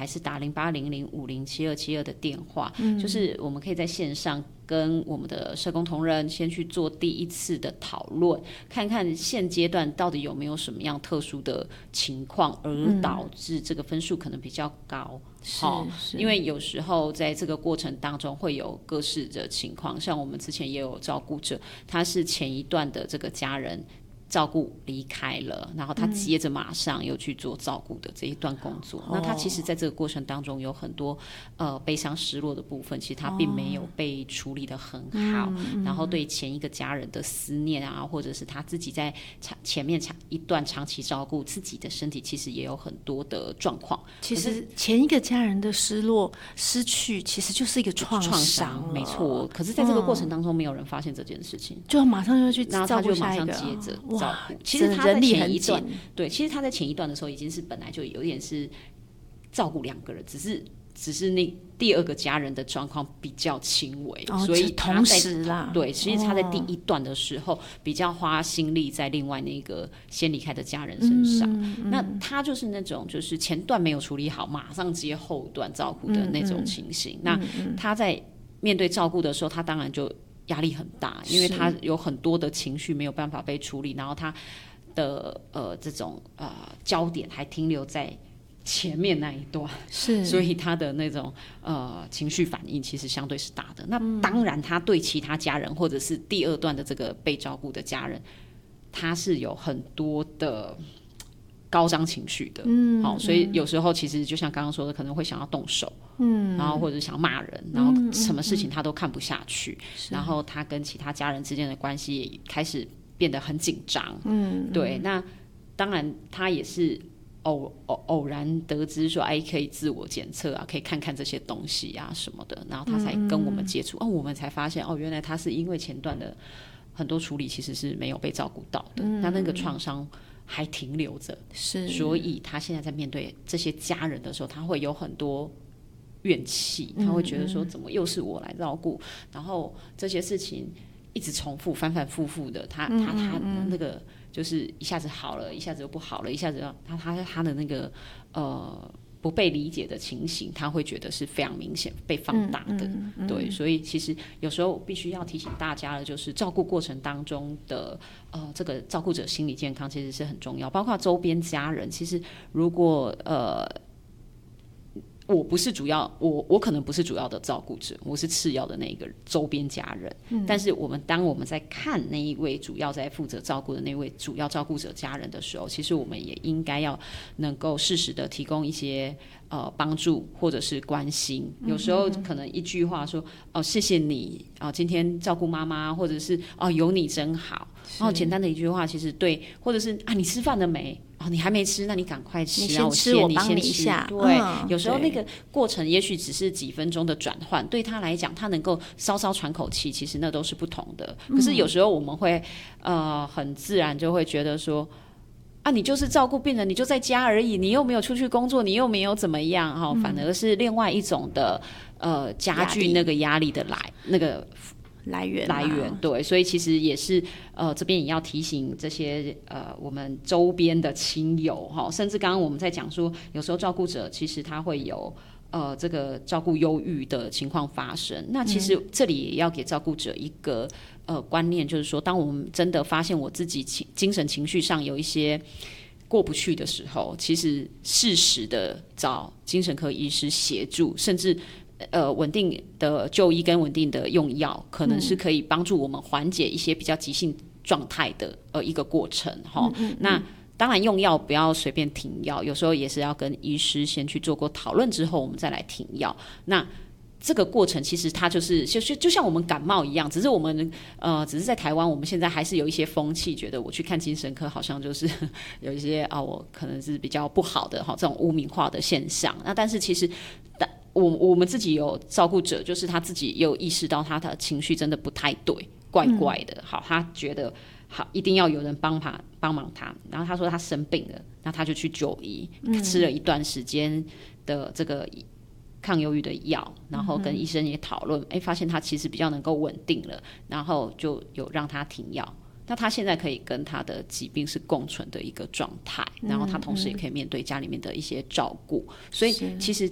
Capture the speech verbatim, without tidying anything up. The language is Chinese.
还是打零八零零五零七二七二的电话、嗯、就是我们可以在线上跟我们的社工同仁先去做第一次的讨论，看看现阶段到底有没有什么样特殊的情况而导致这个分数可能比较高、嗯、是是因为有时候在这个过程当中会有各式的情况，像我们之前也有照顾者，他是前一段的这个家人照顾离开了，然后他接着马上又去做照顾的这一段工作、嗯、那他其实在这个过程当中有很多呃悲伤失落的部分，其实他并没有被处理得很好、嗯、然后对前一个家人的思念啊，或者是他自己在前面一段长期照顾自己的身体，其实也有很多的状况。 其实前一个家人的失落失去其实就是一个创伤， 没错，可是在这个过程当中没有人发现这件事情、嗯、 就马上就去照顾下一个， 然后他就马上接着照顾。其实他在前一段，对，其实他在前一段的时候已经是本来就有点是照顾两个人，只是只是那第二个家人的状况比较轻微、哦、所以同时啦， 对，其实他在第一段的时候比较花心力在另外那个先离开的家人身上、嗯嗯、那他就是那种就是前段没有处理好，马上接后段照顾的那种情形、嗯嗯、那他在面对照顾的时候，他当然就压力很大，因为他有很多的情绪没有办法被处理，然后他的呃这种呃焦点还停留在前面那一段，是，所以他的那种呃情绪反应其实相对是大的。那当然，他对其他家人或者是第二段的这个被照顾的家人，他是有很多的高涨情绪的，嗯，好，所以有时候其实就像刚刚说的，可能会想要动手，嗯，然后或者想骂人，然后什么事情他都看不下去，嗯、然后他跟其他家人之间的关系也开始变得很紧张，嗯，对，那当然他也是偶偶偶然得知说，哎，可以自我检测啊，可以看看这些东西啊什么的，然后他才跟我们接触，嗯、哦，我们才发现，哦，原来他是因为前段的很多处理其实是没有被照顾到的，嗯、那那个创伤还停留着，是，所以他现在在面对这些家人的时候，他会有很多怨气，他会觉得说，怎么又是我来照顾，嗯、然后这些事情一直重复，反反复复的，他他他那个就是一下子好了，一下子又不好了，一下子他他他的那个呃。不被理解的情形，他会觉得是非常明显被放大的，嗯嗯嗯、对，所以其实有时候必须要提醒大家的，就是照顾过程当中的呃这个照顾者心理健康其实是很重要，包括周边家人，其实如果呃。我不是主要，我我可能不是主要的照顾者，我是次要的那个周边家人。嗯、但是我们当我们在看那一位主要在负责照顾的那位主要照顾者家人的时候，其实我们也应该要能够适时的提供一些呃帮助或者是关心。有时候可能一句话说哦谢谢你啊、呃，今天照顾妈妈，或者是哦有你真好，然后简单的一句话，其实对，或者是啊你吃饭了没？哦，你还没吃，那你赶快吃， 你先吃，我帮你一下。 对、嗯，有时候那个过程也许只是几分钟的转换，对他来讲，他能够稍稍喘口气，其实那都是不同的。可是有时候我们会呃很自然就会觉得说，啊，你就是照顾病人，你就在家而已，你又没有出去工作，你又没有怎么样哈、哦，反而是另外一种的呃加剧那个压力的来那个。 来源、啊、 来源对，所以其实也是呃这边也要提醒这些呃我们周边的亲友哈，甚至刚刚我们在讲说，有时候照顾者其实他会有呃这个照顾忧郁的情况发生，那其实这里也要给照顾者一个呃观念，就是说，当我们真的发现我自己情精神情绪上有一些过不去的时候，其实适时的找精神科医师协助，甚至呃，稳定的就医跟稳定的用药，可能是可以帮助我们缓解一些比较急性状态的呃一个过程哈、嗯嗯。那当然用药不要随便停药，有时候也是要跟医师先去做过讨论之后，我们再来停药。那这个过程其实它就是就就像我们感冒一样，只是我们呃只是在台湾，我们现在还是有一些风气，觉得我去看精神科好像就是有一些啊，我可能是比较不好的哈这种污名化的现象。那但是其实我我们自己有照顾者，就是他自己也有意识到他的情绪真的不太对，怪怪的。嗯、好，他觉得好一定要有人帮他帮忙他，然后他说他生病了，那他就去就医，嗯、吃了一段时间的这个抗忧郁的药，然后跟医生也讨论，哎、嗯，发现他其实比较能够稳定了，然后就有让他停药。那他现在可以跟他的疾病是共存的一个状态，然后他同时也可以面对家里面的一些照顾，所以其实